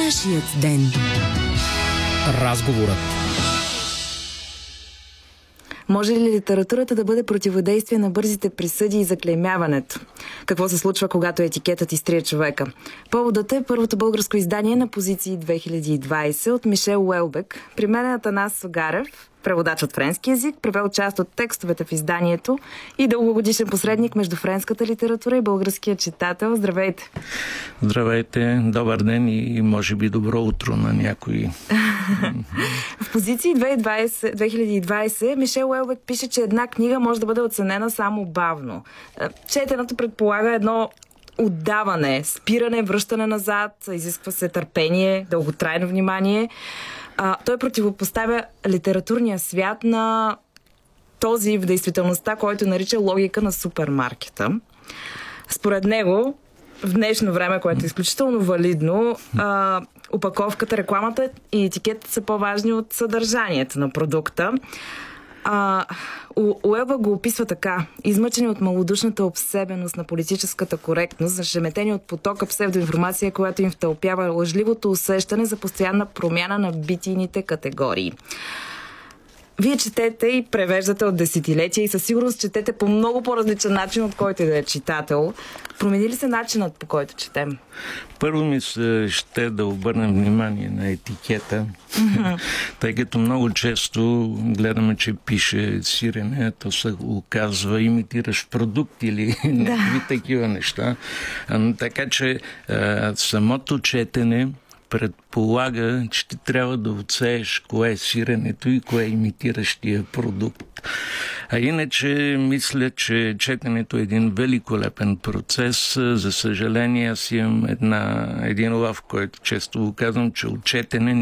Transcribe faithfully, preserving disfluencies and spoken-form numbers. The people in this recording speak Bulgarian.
Нашият ден. Разговорът. Може ли литературата да бъде противодействие на бързите присъди и заклеймяването? Какво се случва, когато етикетът изтрие човека? Поводът е първото българско издание на Позиции две хиляди и двадесет от Мишел Уелбек. При мен е Атанас Гарев, преводач от френски език, превел част от текстовете в изданието и дългогодишен посредник между френската литература и българския читател. Здравейте! Здравейте, добър ден и може би добро утро на някои. В Позиции две хиляди и двадесет Мишел Уелбек пише, че една книга може да бъде оценена само бавно. Четенето предполага едно отдаване, спиране, връщане назад, изисква се търпение, дълготрайно внимание. А, той противопоставя литературния свят на този в действителността, който нарича логика на супермаркета. Според него, в днешно време, което е изключително валидно, а, опаковката, рекламата и етикетът са по-важни от съдържанието на продукта. А, Уелбек го описва така: измъчени от малодушната обсебеност на политическата коректност, зашеметени от потока псевдоинформация, която им втълпява лъжливото усещане за постоянна промяна на битийните категории. Вие четете и превеждате от десетилетия и със сигурност четете по много по-различен начин, от който и да е читател. Промени ли се начинът, по който четем? Първо ми се ще да обърнем внимание на етикета, mm-hmm. тъй като много често гледаме, че пише сирене, то се оказва имитираш продукт или да. някакви такива неща. А, така че а, самото четене предполага, че ти трябва да отсееш кое е сиренето и кое е имитиращия продукт. А иначе мисля, че четенето е един великолепен процес. За съжаление, аз имам една, един лав, който често го казвам, че от четене